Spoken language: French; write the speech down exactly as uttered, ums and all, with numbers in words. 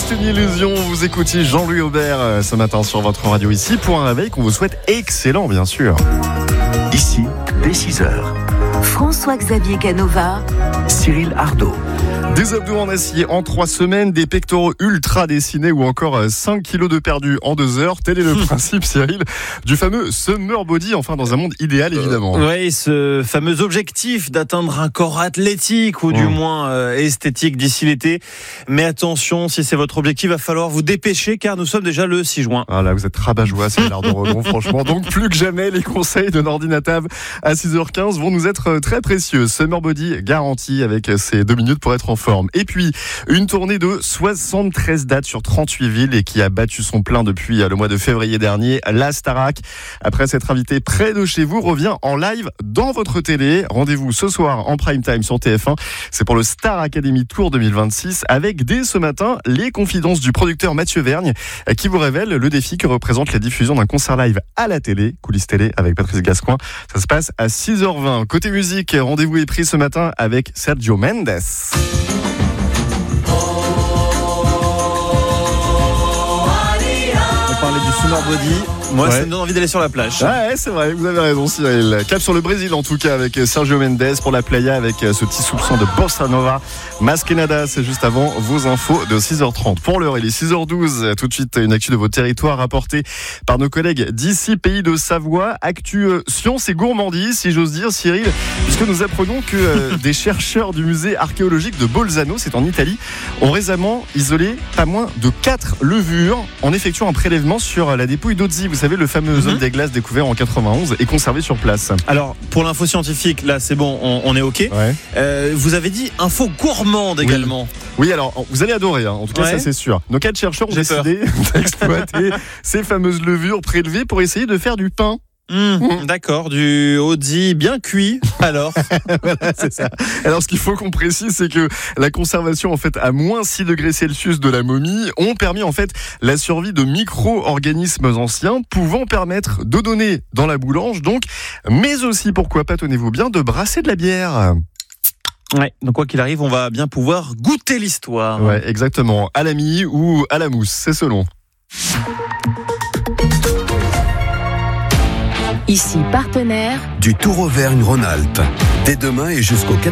juste une illusion. Vous écoutiez Jean-Louis Aubert ce matin sur votre radio ici pour un réveil qu'on vous souhaite excellent, bien sûr. Ici, dès six heures. François-Xavier Canova, Cyril Ardo. Des abdos en acier en trois semaines, des pectoraux ultra dessinés ou encore cinq kilos de perdu en deux heures. Tel est le principe, Cyril, du fameux Summer Body, enfin dans un monde idéal évidemment. Euh, oui, ce fameux objectif d'atteindre un corps athlétique ou du mmh. moins euh, esthétique d'ici l'été. Mais attention, si c'est votre objectif, il va falloir vous dépêcher car nous sommes déjà le six juin. Ah là, vous êtes rabat-joie, Cyril Ardo, franchement. Donc plus que jamais, les conseils de Nordinatab à six heures quinze vont nous être très précieux. Summer Body garanti avec ces deux minutes pour être en forme. Et puis, une tournée de soixante-treize dates sur trente-huit villes et qui a battu son plein depuis le mois de février dernier. La Starac, après s'être invitée près de chez vous, revient en live dans votre télé. Rendez-vous ce soir en prime time sur T F un. C'est pour le Star Academy Tour deux mille vingt-six avec dès ce matin les confidences du producteur Mathieu Vergne qui vous révèle le défi que représente la diffusion d'un concert live à la télé. Coulisses télé avec Patrice Gascoin. Ça se passe à six heures vingt. Côté musique, rendez-vous est pris ce matin avec Sergio Mendes. On parlait du Summer Body. Moi, ouais. ça me donne envie d'aller sur la plage. Ah ouais, c'est vrai, vous avez raison, Cyril. Cap sur le Brésil, en tout cas, avec Sergio Mendes pour la playa, avec ce petit soupçon de bossa nova. Masquenada, c'est juste avant vos infos de six heures trente. Pour l'heure, il est six heures douze. Tout de suite, une actu de vos territoires rapportée par nos collègues d'ici, pays de Savoie. Actu euh, science et gourmandise, si j'ose dire, Cyril, puisque nous apprenons que euh, des chercheurs du musée archéologique de Bolzano, c'est en Italie, ont récemment isolé pas moins de quatre levures en effectuant un prélèvement sur la dépouille d'Ozzi. Vous savez, le fameux Mm-hmm. homme des glaces découvert en quatre-vingt-onze et conservé sur place. Alors, pour l'info scientifique, là, c'est bon, on, on est OK. Ouais. Euh, vous avez dit info gourmande également. Oui, alors, vous allez adorer, hein. En tout cas, Ouais. ça c'est sûr. Nos quatre chercheurs ont J'ai décidé d'exploiter ces fameuses levures prélevées pour essayer de faire du pain. Mmh, mmh. D'accord, du Ozzi bien cuit. Alors, Voilà, c'est ça. Alors, ce qu'il faut qu'on précise, c'est que la conservation, en fait, à moins six degrés Celsius de la momie, ont permis, en fait, la survie de micro-organismes anciens pouvant permettre de donner dans la boulange, donc, mais aussi, pourquoi pas, tenez-vous bien, de brasser de la bière. ouais, donc quoi qu'il arrive, on va bien pouvoir goûter l'histoire. Ouais, exactement. À la mie ou à la mousse, c'est selon. ici partenaire Du Tour Auvergne-Rhône-Alpes. Dès demain et jusqu'au quatorze